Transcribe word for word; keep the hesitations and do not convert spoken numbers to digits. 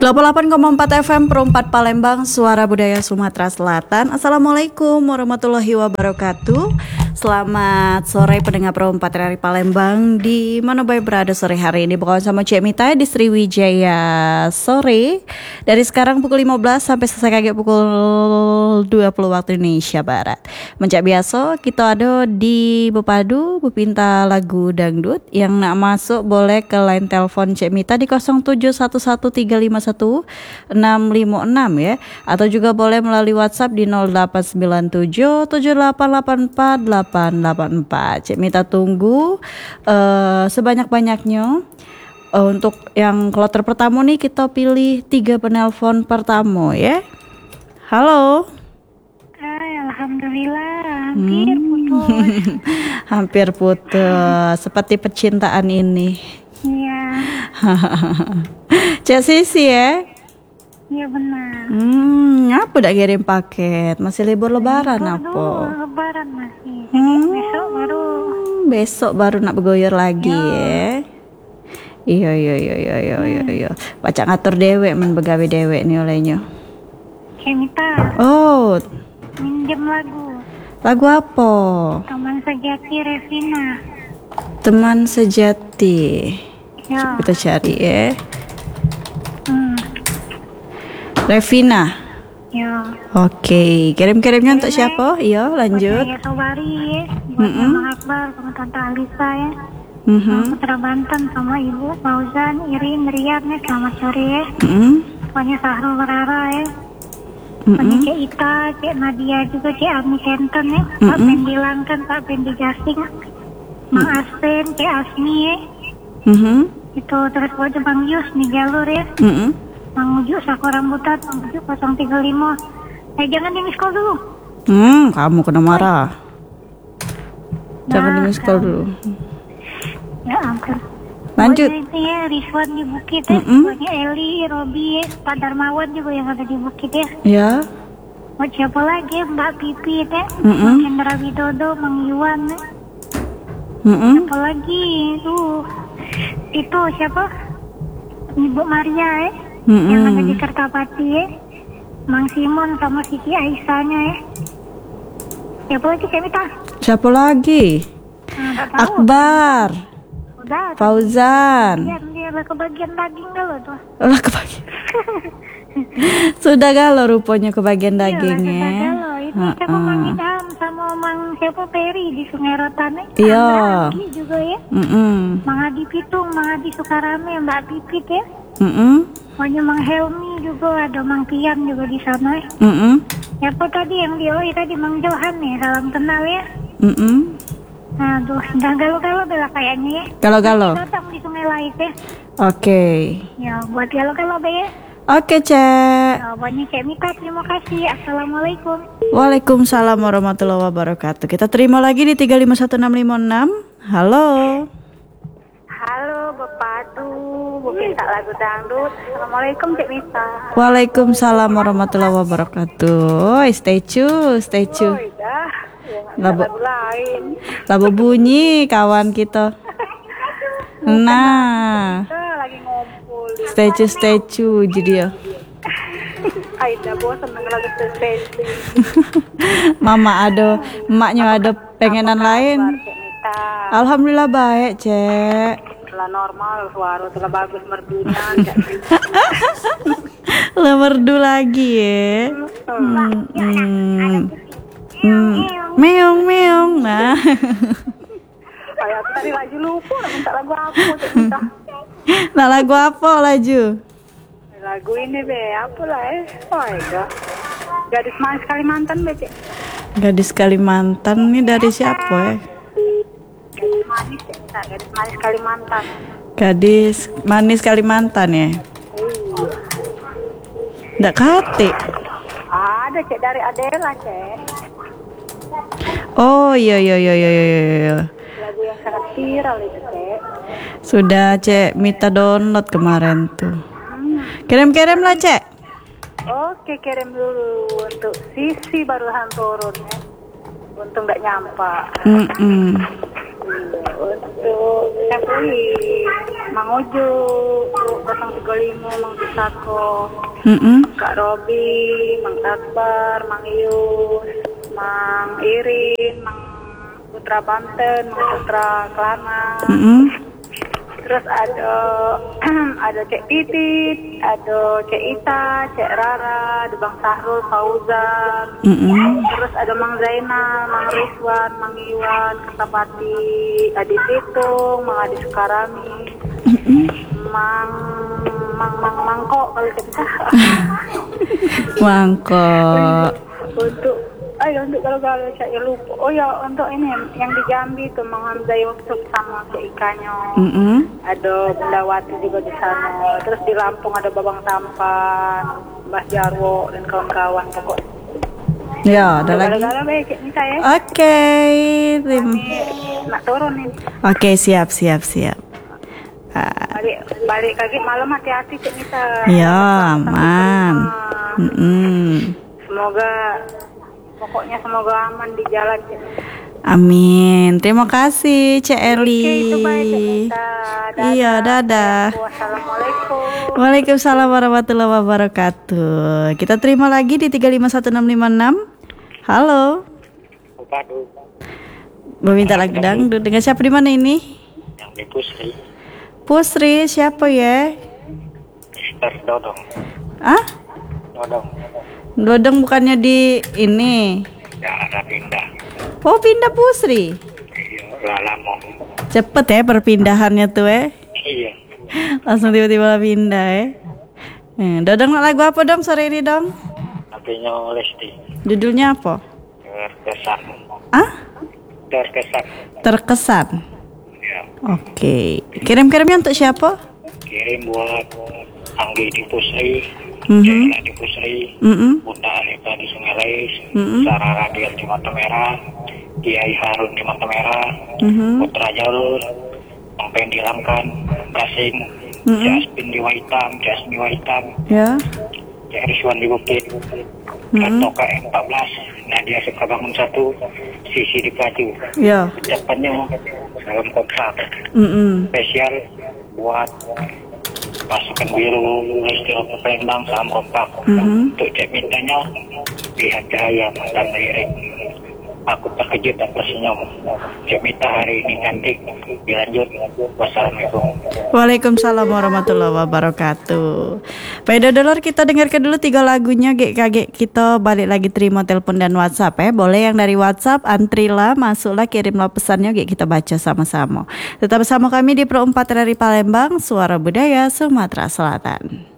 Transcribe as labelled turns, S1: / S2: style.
S1: delapan puluh delapan koma empat F M Perumpat Palembang, Suara Budaya Sumatera Selatan. Assalamualaikum warahmatullahi wabarakatuh. Selamat sore pendengar Perumpat dari Palembang, di mana baik berada sore hari ini. Bukan sama Cik Mita di Sriwijaya sore. Dari sekarang pukul lima belas sampai selesai kaget pukul dua puluh waktu Indonesia Barat. Mencak biasa kita ada di Bepadu, Bepinta lagu dangdut. Yang nak masuk boleh ke line telepon Cik Mita di nol tujuh satu satu tiga lima satu enam lima enam ya, atau juga boleh melalui WhatsApp di nol delapan sembilan tujuh tujuh delapan delapan empat delapan delapan empat. Cik Mita tunggu uh, sebanyak-banyaknya. Uh, untuk yang kloter pertama nih kita pilih tiga penelpon pertama ya. Halo.
S2: Hai, alhamdulillah hampir hmm. putus.
S1: Hampir putus seperti percintaan ini.
S2: Iya.
S1: Cek Sisi ya?
S2: Iya benar.
S1: Hmm, apa udah kirim paket? Masih libur lebaran
S2: libur
S1: apa?
S2: Dulu, lebaran masih.
S1: Hmm,
S2: besok baru.
S1: Besok baru nak bergoyor lagi ya. Iya iya iya iya iya iya iya. Baca ngatur dewek men begawe dewek nih olehnya.
S2: Kemita.
S1: Oh.
S2: Minjem lagu.
S1: Lagu apa?
S2: Teman Sejati Revina.
S1: Teman Sejati.
S2: Ya.
S1: Kita cari ya.
S2: Hmm.
S1: Revina.
S2: Ya.
S1: Oke, kirim-kirimnya untuk siapa? Iya, lanjut.
S2: Buat saya Sobari ya. Buat
S1: Mm-mm.
S2: Mama Akbar sama Tante Alisa ya.
S1: Mhm.
S2: Putra Banten sama Ibu Fauzan, Irin, Riyad nih, selamat sore ya.
S1: Mhm.
S2: Pokoknya Sahrul Rara ya.
S1: Mhm.
S2: Pokoknya Cik Ita, Cik Nadia juga, Cik Ami Kenten ya. Pak
S1: Mm-mm.
S2: Pendi Langkan, Pak Pendi Jasing, Mang Aspen, Cik Asmi ya.
S1: Mhm.
S2: Itu terus buat Bang Yus nih jalur ya.
S1: Mhm.
S2: Mang Ujuk, Saku Rambutan, Mang Ujuk nol tiga lima. Eh jangan di miss call dulu.
S1: Hmm, kamu kena marah. Jangan
S2: Nah,
S1: di miss call dulu.
S2: Ya ampun.
S1: Lanjut.
S2: Pokoknya ini ya, Rizwan di Bukit ya.
S1: Mm-mm.
S2: Pokoknya Eli, Robi ya. Pak Darmawan juga yang ada di Bukit ya.
S1: Ya.
S2: Buat siapa lagi ya? Mbak Pipit ya.
S1: Mm-mm.
S2: Mang Hendra Widodo, Mang Yuan ya.
S1: Mhm.
S2: Siapa lagi tuh? Itu siapa? Ibu Maria ya.
S1: Mm-mm.
S2: Yang ada di Kertapati ya. Mang Simon sama Siti Aisyahnya ya. Siapa lagi Kemita?
S1: Siapa lagi?
S2: Nah, gak tahu.
S1: Akbar,
S2: Udah.
S1: Fauzan.
S2: Dia dia lah kebagian daging dulu tuh.
S1: Lah kebagian. Sudah galau rupanya kebagian
S2: Iya,
S1: dagingnya.
S2: kalau ini sama Mang Idam sama Mang siapa Peri di Sungai Rotan ya.
S1: Iya.
S2: Andra Agi juga ya.
S1: Mm-mm.
S2: Mang Adi Pitung, Mang Adi Sukarame, Mbak Pipit ya.
S1: Mm-mm.
S2: Pokoknya Mang Helmi juga ada, Mang Tian juga di sana ya.
S1: Mm-mm.
S2: Siapa tadi yang di Oi tadi Mang Johan ya, salam kenal ya.
S1: Mm-mm.
S2: Aduh, udah galau-galau bela kayaknya ya.
S1: Galau-galau.
S2: Datang di Sungai Lais ya.
S1: Oke.
S2: Ya, buat galau-galau be ya.
S1: Oke, Cek.
S2: Ya, buatnya Cek Mita, terima kasih. Assalamualaikum.
S1: Waalaikumsalam warahmatullahi wabarakatuh. Kita terima lagi di tiga lima satu enam lima enam. Halo.
S2: Halo, Bepadu, Bupinta lagu dangdut. Assalamualaikum, Cek Mita.
S1: Waalaikumsalam warahmatullahi wabarakatuh. Oi, stay tune, stay tune.
S2: Oh, dah.
S1: Labu,
S2: Lagu lain.
S1: labu bunyi kawan kita. Nah,
S2: Kita lagi ngumpul.
S1: stay tune, stay tune jadi ya.
S2: Aida bosan dengan lagu spesial.
S1: Mama ada, emaknya ada pengenan lain.
S2: Cek Mita.
S1: Alhamdulillah baik, Cek.
S2: Telah normal, suara telah bagus merdunya.
S1: Lah merdu lagi ya. Hmm, hmm. Hmm. Meong meong. Nah.
S2: Kayak aku tadi lagi lupa, nak minta lagu apa, Cek Mita.
S1: Nah, lagu apa laju?
S2: Lagu ini be, apa lah eh? Oh iya. Gadis Manis Kalimantan be, Cek.
S1: Gadis Kalimantan ini dari siapa ya?
S2: Gadis Manis ya, Cek. Gadis Manis Kalimantan.
S1: Gadis manis Kalimantan ya? Nggak kate.
S2: Ada Cek, dari Adela Cek.
S1: Oh iya iya iya iya iya iya.
S2: Lagu yang sangat viral itu Cek.
S1: Sudah Cek Mita download kemarin tuh. Kirim-kirim lah Cek.
S2: Oke, kirim dulu untuk Sisi barusan turun ya. Untung nggak nyampa.
S1: Mm-mm.
S2: Untuk Kapui, Mang Ojo, nol tiga lima, Mang Bisako,
S1: Mm-mm.
S2: Kak Robi, Mang Akbar, Mang Ius, Mang Irin, Mang Putra Banten, Mang Putra Kelana.
S1: Mm-mm.
S2: Terus ada ada Cek Titit, ada Cek Ita, Cek Rara, ada Bang Sahrul, Fauzan.
S1: Mm-mm.
S2: Terus ada Mang Zainal, Mang Rizwan, Mang Iwan, Kertapati, Adi Situng, Mang Adi Sukarami, Mang Mang Mang Mangkok kalau kita.
S1: Mangkok.
S2: Untuk ayo untuk kalau-kalau saya lupa. Oh ya untuk ini yang di Jambi tuh Mang Hamzah Yusuf sama Cek Ikanyo.
S1: Mm-mm.
S2: Ada Bunda Wati juga di sana. Terus di Lampung ada Babang Tampan, Mbah Jarwo dan kawan-kawan pokok.
S1: Ya, ada lagi.
S2: Gara-gara baik ini saya.
S1: Oke, tim.
S2: Nak turun nih.
S1: Oke, siap, siap, siap. Ah,
S2: Balik balik lagi malam hati-hati Cik Nisa.
S1: ya, aman. Mm-mm.
S2: Semoga pokoknya semoga aman di jalan Cik Nisa.
S1: Amin. Terima kasih, Cek Eli.
S2: Oke, itu baik Cik Nisa. Dadah.
S1: Iya, dadah.
S2: Wassalamualaikum.
S1: Waalaikumsalam warahmatullahi wabarakatuh. Kita terima lagi di tiga lima satu enam lima enam. Halo. Meminta lagu dangdut. Dengan siapa di mana ini?
S3: Yang di Pusri,
S1: Pusri, siapa ya?
S3: Mister Dodong,
S1: Ah?
S3: Dodong,
S1: Dodong bukannya di ini.
S3: ya ada pindah,
S1: Oh, pindah Pusri.
S3: iya, udah lama,
S1: Cepet ya perpindahannya tuh eh.
S3: iya,
S1: Langsung tiba-tiba pindah eh. Eh, Dodong nak lagu apa dong sore ini dong?
S3: artinya Lesti,
S1: Judulnya apa?
S3: terkesan,
S1: Ah?
S3: terkesan,
S1: Terkesan.
S3: ya,
S1: Oke. Kirim-kirimnya untuk siapa?
S3: kirim buat Anggi di Pusri,
S1: Mhm.
S3: Jaila di Pusri,
S1: Mm-mm.
S3: Bunda Anita di Sungai Lais,
S1: Mm-mm.
S3: Sarah Radial di Mata Merah, Kiai Harun di Mata Merah,
S1: Mhm.
S3: Putra Jalur, Bang Pendi Lamkan, Gasing,
S1: Mm-mm.
S3: Jasmine di Waitam, Jasmine Waitam,
S1: Ya.
S3: Cek Rizwan di Bukit, Gato K empat belas, Nadia Sukabangun satu, Sisi di Paju.
S1: Ya.
S3: Ucapannya salam kontrak
S1: Mm-mm.
S3: spesial buat pasukan biru Lesti Palembang, salam kompak.
S1: Mhm.
S3: Untuk cek mintanya lihat cahaya mantan lirik. Aku terkejut dan tersenyum. Cek minta hari ini cantik. Dilanjut. Wassalamualaikum.
S1: Waalaikumsalam warahmatullahi wabarakatuh. Pak Dodolor, kita dengarkan dulu tiga lagunya G K G. Kita balik lagi terima telepon dan WhatsApp ya. Boleh yang dari WhatsApp, antrilah, masuklah, kirimlah pesannya G, kita baca sama-sama. Tetap bersama kami di Pro empat R R I Palembang, Suara Budaya Sumatera Selatan.